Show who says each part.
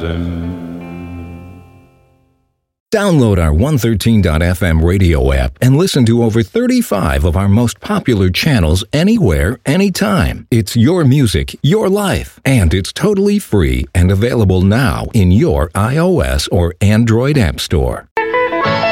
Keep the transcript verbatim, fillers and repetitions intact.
Speaker 1: listen.
Speaker 2: Download our one thirteen dot f m radio app and listen to over thirty-five of our most popular channels anywhere, anytime. It's your music, your life, and it's totally free and available now in your iOS or Android app store.